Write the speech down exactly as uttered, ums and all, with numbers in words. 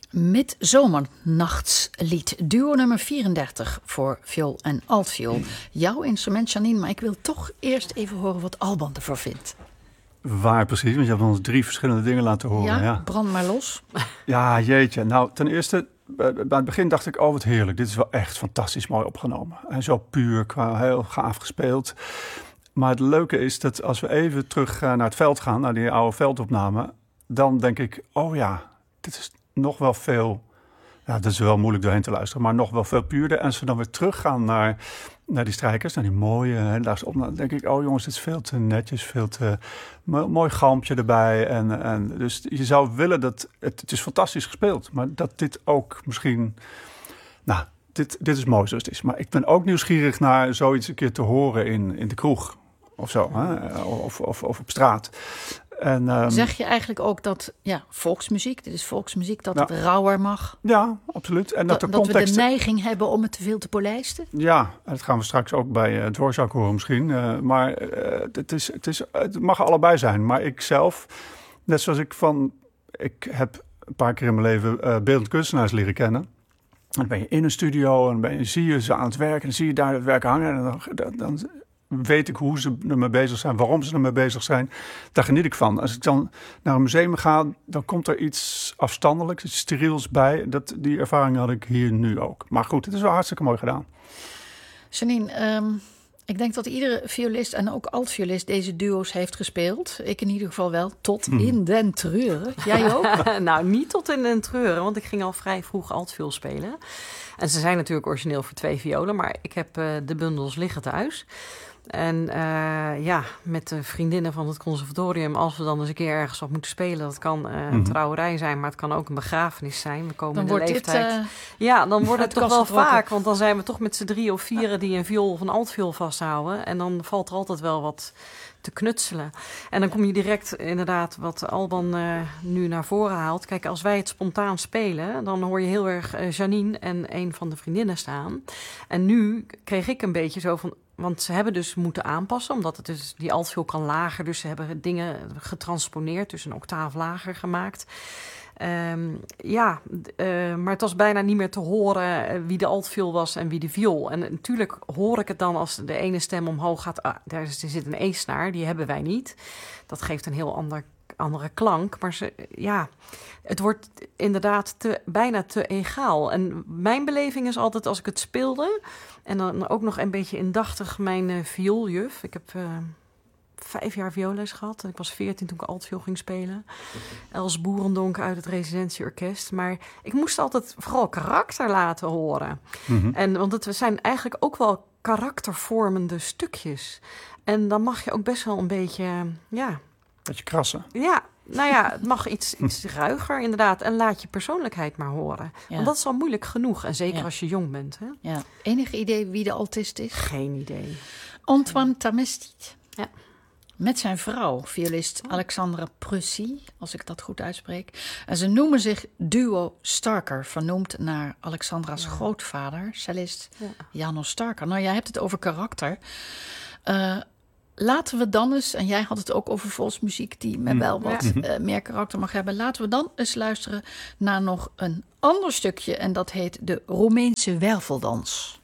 Midzomernachtslied, duo nummer vierendertig voor viool en altviool. Jouw instrument, Janine, maar ik wil toch eerst even horen wat Alban ervoor vindt. Waar precies? Want je hebt ons drie verschillende dingen laten horen. Ja, ja. brand maar los. Ja, jeetje. Nou, ten eerste, bij het begin dacht ik, oh wat heerlijk. Dit is wel echt fantastisch mooi opgenomen. En zo puur, qua heel gaaf gespeeld. Maar het leuke is dat als we even terug naar het veld gaan, naar die oude veldopname, dan denk ik, oh ja, dit is nog wel veel. Ja, dat is wel moeilijk doorheen te luisteren, maar nog wel veel puurder. En als we dan weer teruggaan naar, naar die strijkers, naar die mooie, hè, daar op, dan denk ik, oh jongens, dit is veel te netjes, veel te mooi galmpje erbij. En, en dus je zou willen dat het, het is fantastisch gespeeld, maar dat dit ook misschien, nou, dit, dit is mooi zoals het is. Maar ik ben ook nieuwsgierig naar zoiets een keer te horen in, in de kroeg of zo, hè? Of, of, of op straat. En, um, zeg je eigenlijk ook dat ja, volksmuziek, dit is volksmuziek, dat ja. het rauwer mag? Ja, absoluut. En dat, dat, de dat context... we de neiging hebben om het te veel te polijsten? Ja, en dat gaan we straks ook bij uh, Dvorak horen misschien. Uh, maar uh, het, is, het, is, het mag allebei zijn. Maar ik zelf, net zoals ik van... Ik heb een paar keer in mijn leven uh, beeldend kunstenaars leren kennen. En dan ben je in een studio en dan ben je, zie je ze aan het werk... en dan zie je daar het werk hangen en dan... dan, dan weet ik hoe ze ermee bezig zijn, waarom ze ermee bezig zijn. Daar geniet ik van. Als ik dan naar een museum ga, dan komt er iets afstandelijks, iets steriels bij. Dat, die ervaring had ik hier nu ook. Maar goed, het is wel hartstikke mooi gedaan. Janine, um, ik denk dat iedere violist en ook altviolist deze duo's heeft gespeeld. Ik in ieder geval wel, tot hmm. in den treuren. Jij ook? Nou, niet tot in den treuren, want ik ging al vrij vroeg altviool spelen. En ze zijn natuurlijk origineel voor twee violen, maar ik heb uh, de bundels liggen thuis. En uh, ja, met de vriendinnen van het conservatorium, als we dan eens een keer ergens wat moeten spelen, dat kan uh, een mm-hmm. trouwerij zijn, maar het kan ook een begrafenis zijn. We komen dan in de leeftijd. Dit, uh, ja, dan wordt het toch wel getrokken. vaak, want dan zijn we toch met z'n drie of vieren die een viool of een altviool vasthouden. En dan valt er altijd wel wat te knutselen. En dan kom je direct inderdaad wat Alban uh, nu naar voren haalt. Kijk, als wij het spontaan spelen, dan hoor je heel erg uh, Janine en een van de vriendinnen staan. En nu kreeg ik een beetje zo van, want ze hebben dus moeten aanpassen, omdat het dus, die altviool kan lager, dus ze hebben dingen getransponeerd, dus een octaaf lager gemaakt. Um, ja, uh, maar het was bijna niet meer te horen uh, wie de altviool was en wie de viool. En natuurlijk hoor ik het dan als de ene stem omhoog gaat. Ah, daar zit een E-snaar, die hebben wij niet. Dat geeft een heel ander, andere klank. Maar ze, ja, het wordt inderdaad te, bijna te egaal. En mijn beleving is altijd als ik het speelde, en dan ook nog een beetje indachtig mijn uh, viooljuf. Ik heb... Uh, vijf jaar vioolles gehad. Ik was veertien toen ik altviool ging spelen. Els Boerendonk uit het residentieorkest. Maar ik moest altijd vooral karakter laten horen. Mm-hmm. En, want het zijn eigenlijk ook wel karaktervormende stukjes. En dan mag je ook best wel een beetje, ja... Beetje krassen. Ja, nou ja, het mag iets, iets ruiger inderdaad. En laat je persoonlijkheid maar horen. Ja. Want dat is al moeilijk genoeg. En zeker ja. als je jong bent. Hè? Ja. Enige idee wie de altist is? Geen idee. Antoine Tamestit. Ja. Met zijn vrouw, violist Alexandra Prussy, als ik dat goed uitspreek. En ze noemen zich Duo Starker, vernoemd naar Alexandra's ja. grootvader, cellist ja. Janos Starker. Nou, jij hebt het over karakter. Uh, laten we dan eens, en jij had het ook over volksmuziek die met wel wat ja. uh, meer karakter mag hebben. Laten we dan eens luisteren naar nog een ander stukje en dat heet de Roemeense werveldans.